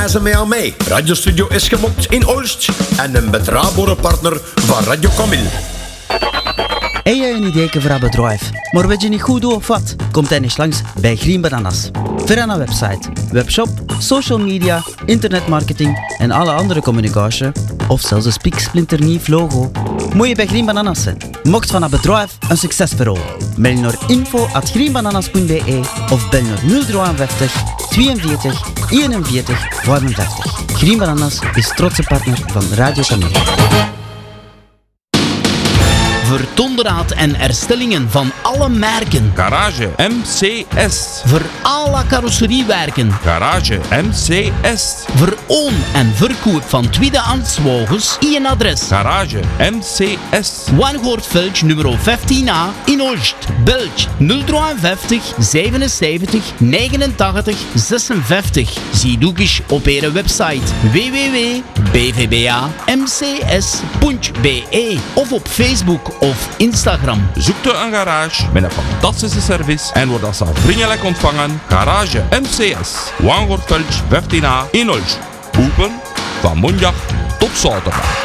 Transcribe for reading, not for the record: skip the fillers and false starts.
reizen met aan mij. Radiostudio is gemokt in Olst en een betrouwbare partner van Radio Camille. Heb je een idee voor een bedrijf, maar weet je niet goed hoe of wat? Kom dan eens langs bij Green Bananas. Voor een website, webshop, social media, internetmarketing en alle andere communicatie, of zelfs een spiksplinternieuw logo, moet je bij Green Bananas zijn. Mocht van een bedrijf een succesverhaal. Mail naar info@greenbananas.be of bel naar 053 42 41 55. Green Bananas is trotse partner van Radio Camille. Voor onderhoud en herstellingen van alle merken. Garage MCS. Voor alle carrosseriewerken. Garage MCS. Voor oon- en verkoop van tweedehands wagens. Een adres. Garage MCS. Wangoortveld nummer 15A in Olst. Belg 053 77 89 56. Zie ook eens op onze website www.bvbamcs.be of op Facebook of Instagram. Zoekt u een garage met een fantastische service en wordt als vriendelijk ontvangen. Garage MCS. Wangoortveld 15A in Olst. Open van maandag tot zaterdag.